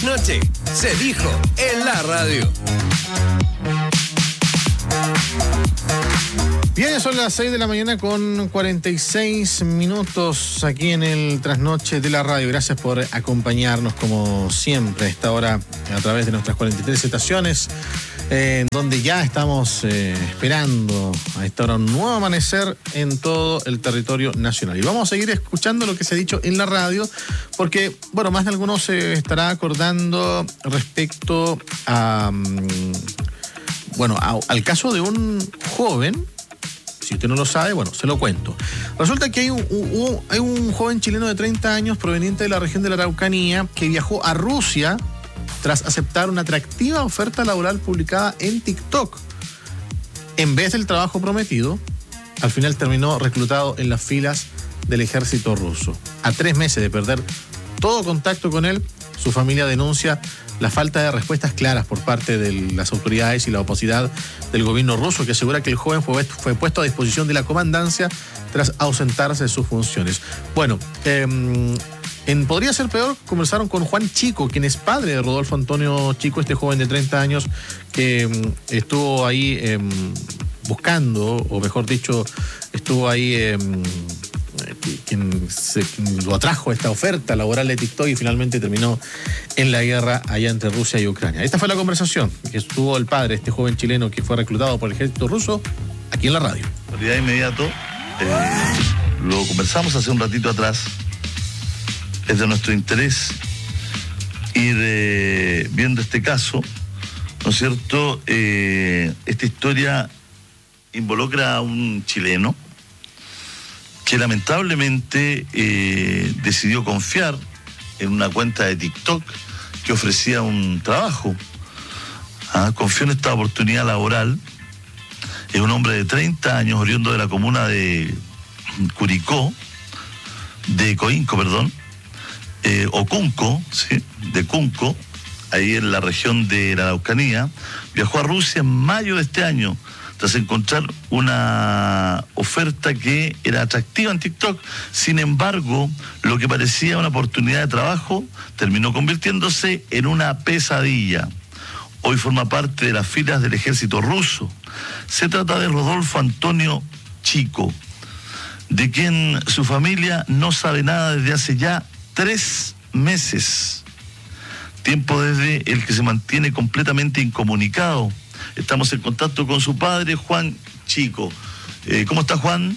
trasnoche se dijo en la radio. Bien, son las 6 de la mañana con 46 minutos aquí en el trasnoche de la radio. Gracias por acompañarnos como siempre a esta hora a través de nuestras 43 estaciones, donde ya estamos esperando a esta hora un nuevo amanecer en todo el territorio nacional. Y vamos a seguir escuchando lo que se ha dicho en la radio, porque, bueno, más de algunos se estará acordando respecto a, al caso de un joven. Si usted no lo sabe, bueno, se lo cuento. Resulta que hay un joven chileno de 30 años proveniente de la región de la Araucanía que viajó a Rusia tras aceptar una atractiva oferta laboral publicada en TikTok. En vez del trabajo prometido, al final terminó reclutado en las filas del ejército ruso. A 3 meses de perder todo contacto con él, su familia denuncia la falta de respuestas claras por parte de las autoridades y la opacidad del gobierno ruso, que asegura que el joven fue puesto a disposición de la comandancia tras ausentarse de sus funciones. Bueno, Podría Ser Peor conversaron con Juan Chico, quien es padre de Rodolfo Antonio Chico, este joven de 30 años que estuvo ahí buscando, o mejor dicho, estuvo ahí quien lo atrajo a esta oferta laboral de TikTok y finalmente terminó en la guerra allá entre Rusia y Ucrania. Esta fue la conversación que tuvo el padre, este joven chileno que fue reclutado por el ejército ruso, aquí en la radio. De inmediato, lo conversamos hace un ratito atrás. Es de nuestro interés ir viendo este caso, ¿no es cierto? Esta historia involucra a un chileno que lamentablemente decidió confiar en una cuenta de TikTok que ofrecía un trabajo. Confió en esta oportunidad laboral. Es un hombre de 30 años, oriundo de la comuna de Coinco, o Cunco, ¿sí? De Cunco, ahí en la región de la Araucanía. Viajó a Rusia en mayo de este año, tras encontrar una oferta que era atractiva en TikTok. Sin embargo, lo que parecía una oportunidad de trabajo terminó convirtiéndose en una pesadilla. Hoy forma parte de las filas del ejército ruso. Se trata de Rodolfo Antonio Chico, de quien su familia no sabe nada desde hace ya 3 meses. Tiempo desde el que se mantiene completamente incomunicado. Estamos en contacto con su padre, Juan Chico. ¿Cómo está, Juan?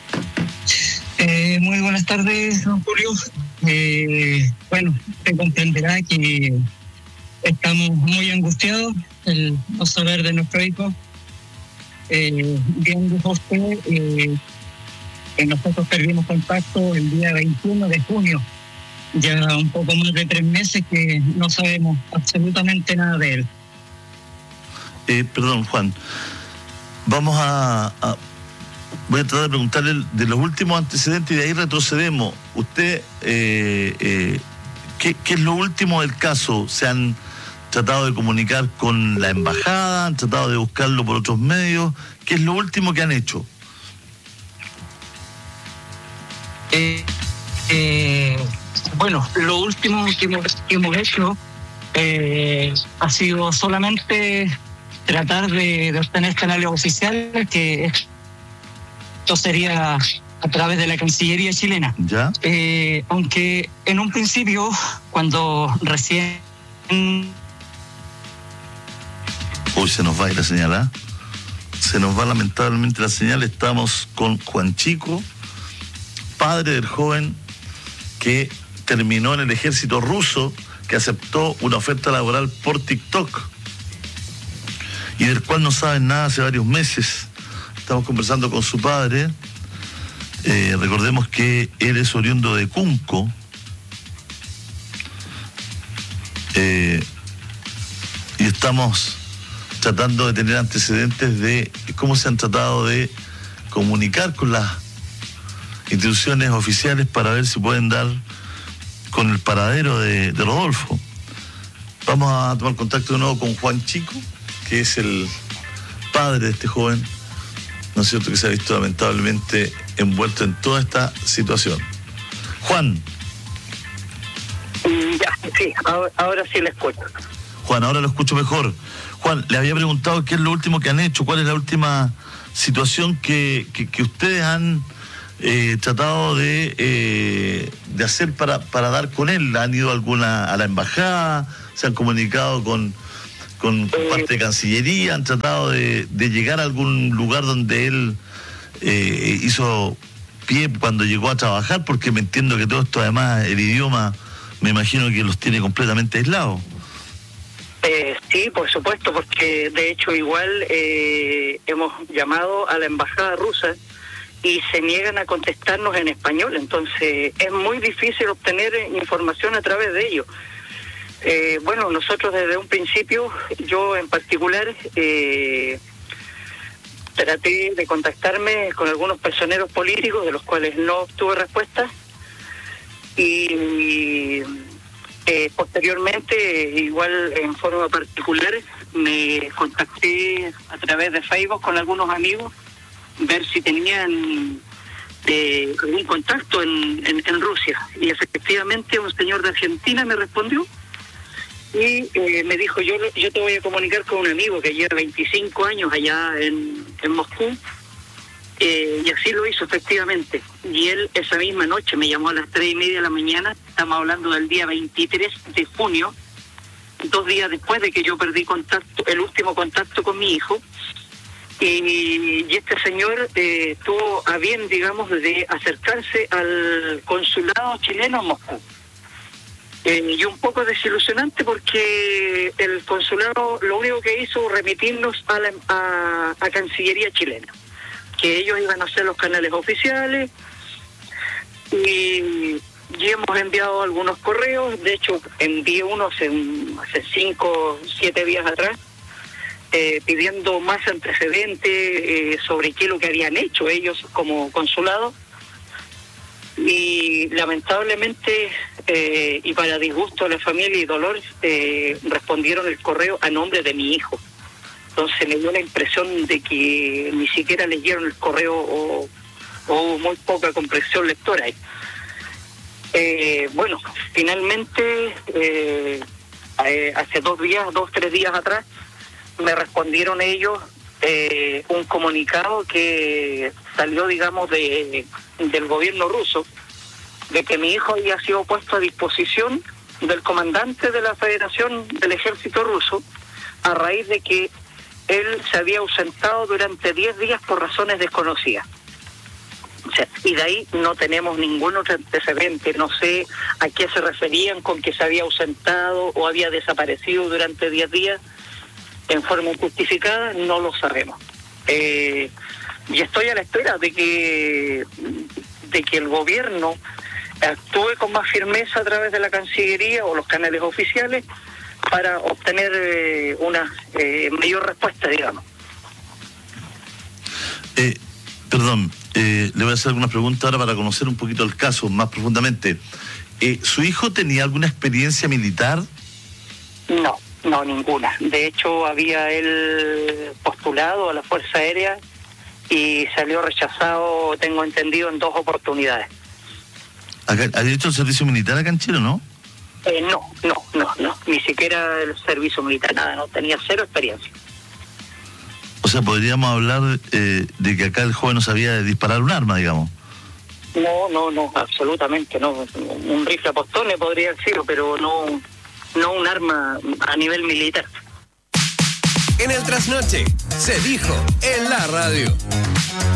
Muy buenas tardes, don Julio. Bueno, se comprenderá que estamos muy angustiados el no saber de nuestro hijo. Bien dijo usted que nosotros perdimos contacto el día 21 de junio. Ya un poco más de 3 meses que no sabemos absolutamente nada de él. Perdón, Juan. Voy a tratar de preguntarle de los últimos antecedentes y de ahí retrocedemos. Usted, ¿qué es lo último del caso? ¿Se han tratado de comunicar con la embajada? ¿Han tratado de buscarlo por otros medios? ¿Qué es lo último que han hecho? Bueno, lo último que hemos hecho ha sido solamente tratar de obtener canales oficiales, que esto sería a través de la Cancillería chilena. ¿Ya? Aunque en un principio, cuando recién... Hoy se nos va a ir la señal, Se nos va lamentablemente la señal. Estamos con Juan Chico, padre del joven que terminó en el ejército ruso, que aceptó una oferta laboral por TikTok y del cual no saben nada hace varios meses. Estamos conversando con su padre. Recordemos que él es oriundo de Cunco. Y estamos tratando de tener antecedentes de cómo se han tratado de comunicar con las instituciones oficiales para ver si pueden dar con el paradero de Rodolfo. Vamos a tomar contacto de nuevo con Juan Chico, que es el padre de este joven, ¿no es cierto?, que se ha visto lamentablemente envuelto en toda esta situación. Juan. Sí, ahora sí les escucho. Juan, ahora lo escucho mejor. Juan, le había preguntado qué es lo último que han hecho, cuál es la última situación que ustedes han tratado de hacer para dar con él. ¿Han ido a la embajada? ¿Se han comunicado con parte de Cancillería? ¿Han tratado de llegar a algún lugar donde él hizo pie cuando llegó a trabajar? Porque me entiendo que todo esto, además, el idioma, me imagino que los tiene completamente aislados. Sí, por supuesto, porque de hecho igual hemos llamado a la embajada rusa y se niegan a contestarnos en español, entonces es muy difícil obtener información a través de ellos. Bueno, nosotros desde un principio, yo en particular, traté de contactarme con algunos personeros políticos de los cuales no obtuve respuesta y posteriormente, igual en forma particular, me contacté a través de Facebook con algunos amigos, ver si tenían algún contacto en Rusia. Y efectivamente un señor de Argentina me respondió y me dijo, yo te voy a comunicar con un amigo que lleva 25 años allá en Moscú. Y así lo hizo efectivamente. Y él esa misma noche me llamó a las 3:30 de la mañana. Estamos hablando del día 23 de junio, 2 días después de que yo perdí el último contacto con mi hijo. Y este señor tuvo a bien, digamos, de acercarse al consulado chileno en Moscú. Y un poco desilusionante porque el consulado lo único que hizo remitirnos a Cancillería chilena, que ellos iban a hacer los canales oficiales, y hemos enviado algunos correos. De hecho envié uno hace 5 o 7 días atrás, pidiendo más antecedentes sobre qué es lo que habían hecho ellos como consulado, y lamentablemente y para disgusto de la familia y dolor, respondieron el correo a nombre de mi hijo. Entonces me dio la impresión de que ni siquiera leyeron el correo o muy poca comprensión lectora ahí. Bueno, finalmente hace 2-3 días atrás me respondieron ellos un comunicado que salió, digamos, del gobierno ruso, de que mi hijo había sido puesto a disposición del comandante de la Federación del Ejército Ruso a raíz de que él se había ausentado durante 10 días por razones desconocidas. O sea, y de ahí no tenemos ningún otro antecedente. No sé a qué se referían con que se había ausentado o había desaparecido durante 10 días en forma injustificada, no lo sabemos. Y estoy a la espera de que el gobierno actúe con más firmeza a través de la Cancillería o los canales oficiales para obtener una mayor respuesta, digamos. Perdón, le voy a hacer algunas preguntas ahora para conocer un poquito el caso más profundamente. ¿Su hijo tenía alguna experiencia militar? No, ninguna. De hecho, había él postulado a la Fuerza Aérea y salió rechazado, tengo entendido, en 2 oportunidades. ¿Había hecho el servicio militar acá en Chile, no? No, ni siquiera el servicio militar, nada, no, tenía 0 experiencia. O sea, podríamos hablar de que acá el joven no sabía disparar un arma, digamos. No, absolutamente no. Un rifle a postones podría haber sido, pero no un arma a nivel militar. En el trasnoche, se dijo en la radio.